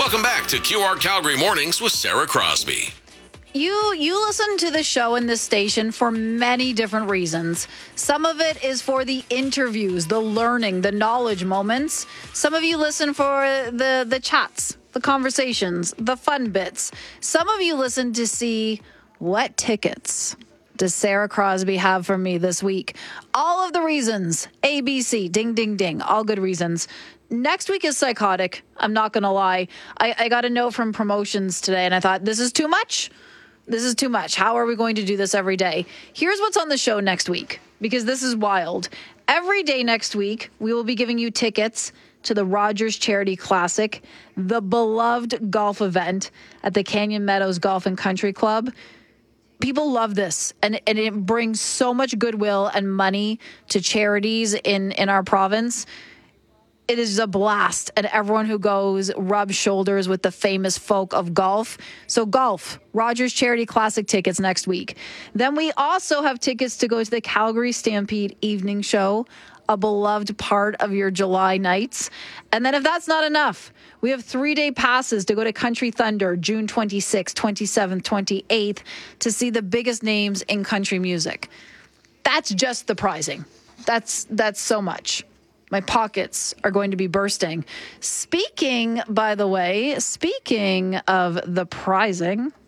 Welcome back to QR Calgary Mornings with Sarah Crosby. You listen to the show in this station for many different reasons. Some of it is for the interviews, the learning, the knowledge moments. Some of you listen for the chats, the conversations, the fun bits. Some of you listen to see what tickets does Sarah Crosby have for me this week. All of the reasons, ABC, ding, ding, ding, all good reasons. Next week is psychotic. I'm not going to lie. I got a note from promotions today and I thought, this is too much. This is too much. How are we going to do this every day? Here's what's on the show next week, because this is wild. Every day next week, we will be giving you tickets to the Rogers Charity Classic, the beloved golf event at the Canyon Meadows Golf and Country Club. People love this, and it brings so much goodwill and money to charities in our province. It is a blast, and everyone who goes rubs shoulders with the famous folk of golf. So golf, Rogers Charity Classic tickets next week. Then we also have tickets to go to the Calgary Stampede Evening Show, a beloved part of your July nights. And then if that's not enough, we have 3-day passes to go to Country Thunder June 26th, 27th, 28th to see the biggest names in country music. That's just the pricing. That's so much. My pockets are going to be bursting. Speaking of the prizing,